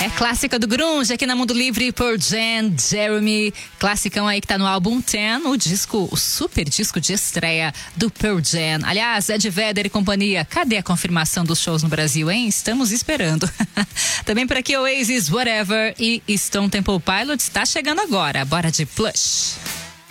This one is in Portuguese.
É clássica do grunge aqui na Mundo Livre, Pearl Jam, Jeremy, classicão aí que tá no álbum 10, o super disco de estreia do Pearl Jam. Aliás, Ed Vedder e companhia, cadê a confirmação dos shows no Brasil, hein? Estamos esperando. Também por aqui Oasis, Whatever e Stone Temple Pilots, tá chegando agora. Bora de Plush.